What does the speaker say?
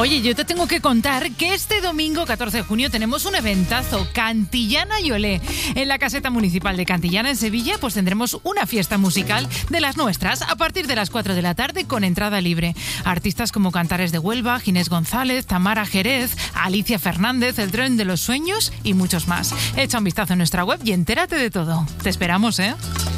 Oye, yo te tengo que contar que este domingo 14 de junio tenemos un eventazo, Cantillana y Olé. En la caseta municipal de Cantillana, en Sevilla, pues tendremos una fiesta musical de las nuestras a partir de las 4 de la tarde con entrada libre. Artistas como Cantares de Huelva, Ginés González, Tamara Jerez, Alicia Fernández, El Tren de los Sueños y muchos más. Echa un vistazo en nuestra web y entérate de todo. Te esperamos, ¿eh?